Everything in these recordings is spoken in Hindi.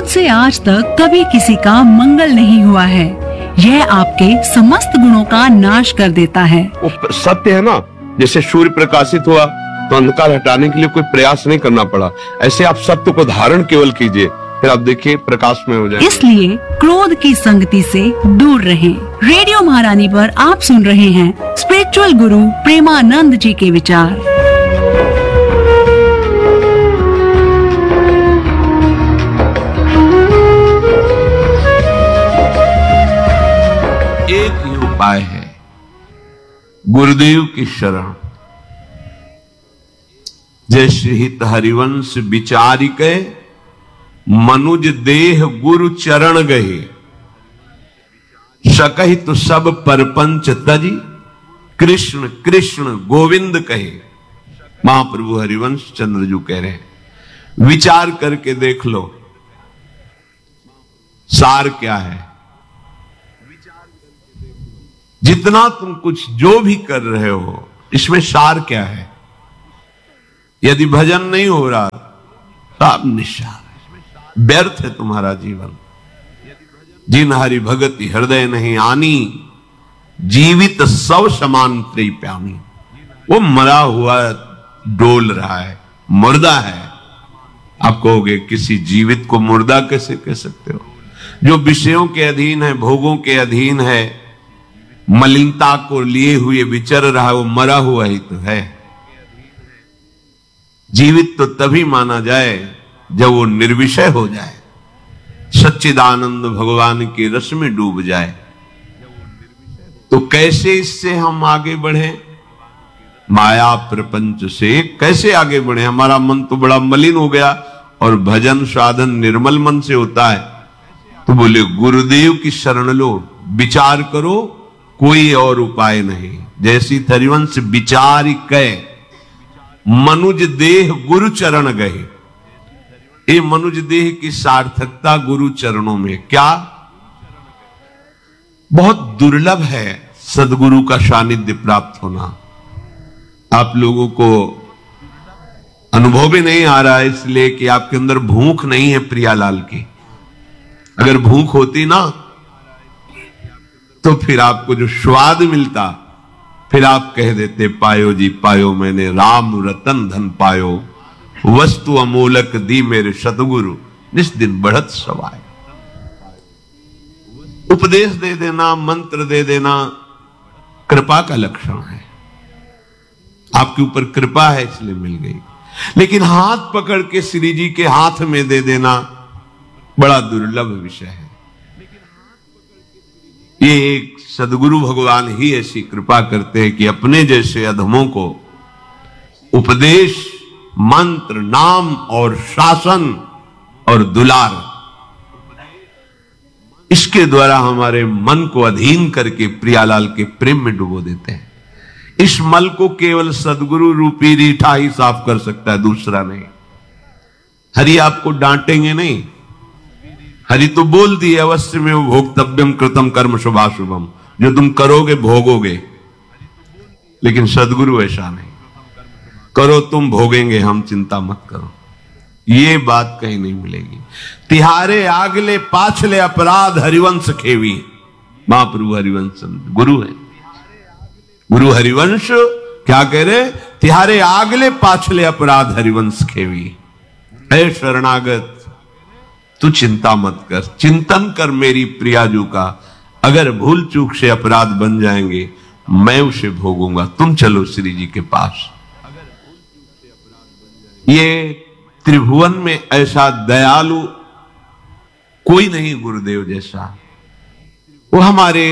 से आज तक कभी किसी का मंगल नहीं हुआ है। यह आपके समस्त गुणों का नाश कर देता है। वो सत्य है ना, जैसे सूर्य प्रकाशित हुआ तो अंधकार हटाने के लिए कोई प्रयास नहीं करना पड़ा, ऐसे आप सत्य को धारण केवल कीजिए, फिर आप देखिए प्रकाश में हो जाए। इसलिए क्रोध की संगति से दूर रहें। रेडियो महारानी पर आप सुन रहे हैं स्पिरिचुअल गुरु प्रेमानंद जी के विचार। एक ही उपाय है, गुरुदेव की शरण। जय श्री हित हरिवंश विचारिके मनुज देह गुरु चरण गए, सकहि तो सब परपंच तजी, कृष्ण कृष्ण गोविंद कहे। महाप्रभु हरिवंश चंद्रजू कह रहे हैं, विचार करके देख लो सार क्या है। जितना तुम कुछ जो भी कर रहे हो, इसमें सार क्या है? यदि भजन नहीं हो रहा, सब निस्सार, व्यर्थ है तुम्हारा जीवन। जिन हरि भगति हृदय नहीं आनी, जीवित सब समान प्रेम प्यामी। वो मरा हुआ डोल रहा है, मुर्दा है। आप कहोगे किसी जीवित को मुर्दा कैसे कह सकते हो? जो विषयों के अधीन है, भोगों के अधीन है, मलिनता को लिए हुए विचर रहा है, वो मरा हुआ ही तो है। जीवित तो तभी माना जाए जब वो निर्विषय हो जाए, सच्चिदानंद भगवान के रस में डूब जाए। तो कैसे इससे हम आगे बढ़े? माया प्रपंच से कैसे आगे बढ़े? हमारा मन तो बड़ा मलिन हो गया, और भजन साधन निर्मल मन से होता है। तो बोले गुरुदेव की शरण लो, विचार करो, कोई और उपाय नहीं। जैसी हरिवंश विचार कै मनुज देह गुरु चरण गए। ये मनुज देह की सार्थकता गुरु चरणों में। क्या बहुत दुर्लभ है सदगुरु का सानिध्य प्राप्त होना। आप लोगों को अनुभव भी नहीं आ रहा है, इसलिए कि आपके अंदर भूख नहीं है प्रियालाल की। अगर भूख होती ना, तो फिर आपको जो स्वाद मिलता, फिर आप कह देते पायो जी पायो मैंने राम रतन धन पायो, वस्तु अमूलक दी मेरे सतगुरु, जिस दिन बढ़त सवाय। उपदेश दे देना, मंत्र दे देना कृपा का लक्षण है। आपके ऊपर कृपा है इसलिए मिल गई। लेकिन हाथ पकड़ के श्री जी के हाथ में दे देना बड़ा दुर्लभ विषय है। ये एक सदगुरु भगवान ही ऐसी कृपा करते हैं कि अपने जैसे अधमों को उपदेश, मंत्र, नाम और शासन और दुलार, इसके द्वारा हमारे मन को अधीन करके प्रियालाल के प्रेम में डुबो देते हैं। इस मल को केवल सदगुरु रूपी रीठा ही साफ कर सकता है, दूसरा नहीं। हरि आपको डांटेंगे नहीं। हरि तो बोल दिए अवश्य में वो भोक्तव्यम कृतम कर्म शुभाशुभम, जो तुम करोगे भोगोगे। लेकिन सदगुरु ऐसा नहीं, करो तुम भोगेंगे हम, चिंता मत करो। ये बात कहीं नहीं मिलेगी। तिहारे आगले पाछले अपराध हरिवंश खेवी। महाप्रभु हरिवंश गुरु है। गुरु हरिवंश क्या कह रहे? तिहारे आगले पाछले अपराध हरिवंश खेवी। ऐ शरणागत, तू चिंता मत कर, चिंतन कर मेरी प्रियाजू का। अगर भूल चूक से अपराध बन जाएंगे, मैं उसे भोगूंगा। तुम चलो श्री जी के पास। ये त्रिभुवन में ऐसा दयालु कोई नहीं गुरुदेव जैसा। वो हमारे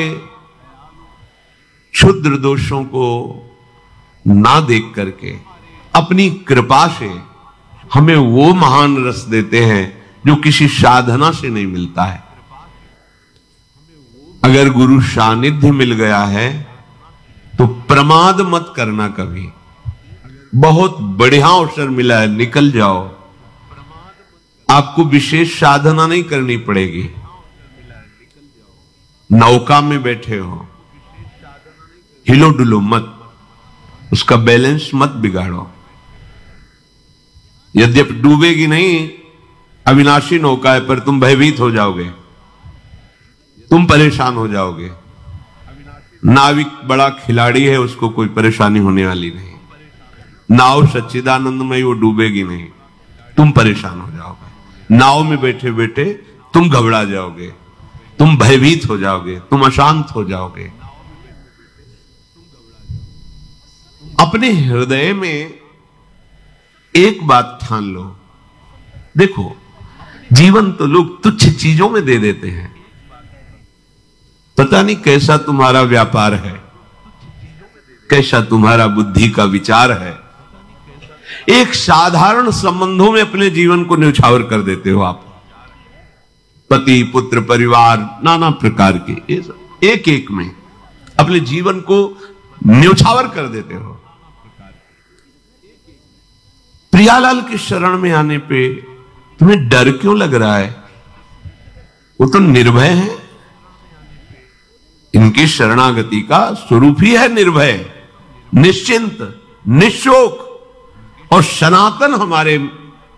क्षुद्र दोषों को ना देख करके अपनी कृपा से हमें वो महान रस देते हैं जो किसी साधना से नहीं मिलता है। अगर गुरु सानिध्य मिल गया है तो प्रमाद मत करना कभी। बहुत बढ़िया अवसर मिला है, निकल जाओ। आपको विशेष साधना नहीं करनी पड़ेगी। नौका में बैठे हो, हिलो डुलो मत, उसका बैलेंस मत बिगाड़ो। यद्यपि डूबेगी नहीं, अविनाशी नौका है, पर तुम भयभीत हो जाओगे, तुम परेशान हो जाओगे। नाविक बड़ा खिलाड़ी है, उसको कोई परेशानी होने वाली नहीं। नाव सच्चिदानंदमय, वो डूबेगी नहीं, तुम परेशान हो जाओगे। नाव में बैठे बैठे तुम घबरा जाओगे, तुम भयभीत हो जाओगे, तुम अशांत हो जाओगे। अपने हृदय में एक बात ठान लो, देखो जीवन तो लोग तुच्छ चीजों में दे देते हैं। पता नहीं कैसा तुम्हारा व्यापार है, कैसा तुम्हारा बुद्धि का विचार है। एक साधारण संबंधों में अपने जीवन को न्यौछावर कर देते हो आप। पति पुत्र परिवार नाना प्रकार के एक एक में अपने जीवन को न्यौछावर कर देते हो। प्रियालाल की शरण में आने पे तुम्हें डर क्यों लग रहा है? वो तो निर्भय है, इनकी शरणागति का स्वरूप ही है निर्भय, निश्चिंत, निशोक और सनातन हमारे